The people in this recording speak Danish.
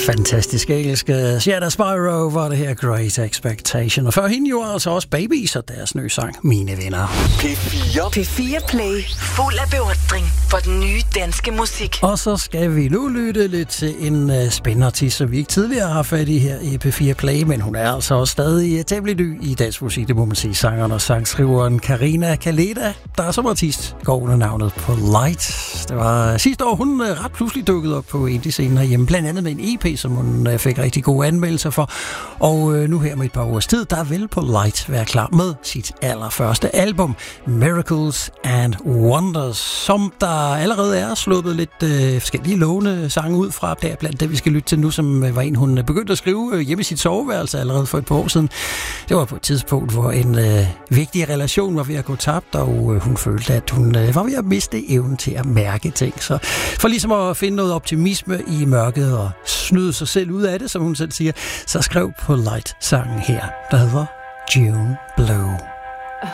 Fantastisk engelsk. Shadow Spyro var det her, Great Expectation. Og før hende jo altså også Babies og deres nye sang, Mine Venner. P4 Play. Fuld af beundring for den nye danske musik. Og så skal vi nu lytte lidt til en spændende artist, som vi ikke tidligere har fat i her i P4 Play, men hun er altså også stadig temmelig ny i dansk musik, det må man sige. Sangeren og sangskriveren Karina Kaleda, der er som artist går under navnet Polite. Det var sidste år, hun ret pludselig dukkede op på indie-scenen herhjemme, blandt andet med en EP, som hun fik rigtig gode anmeldelser for. Og nu her med et par års tid, der vil Polite være klar med sit allerførste album, Miracles and Wonders, som der allerede er sluppet lidt forskellige lovende sange ud fra, blandt det vi skal lytte til nu, som var en, hun begyndte at skrive hjemme i sit soveværelse allerede for et par år siden. Det var på et tidspunkt, hvor en vigtig relation var ved at gå tabt, og hun følte, at hun var ved at miste evnen til at mærke ting. Så for ligesom at finde noget optimisme i mørket og snyde sig selv ud af det, som hun selv siger, så skrev Polite sangen her, der hedder June Blue.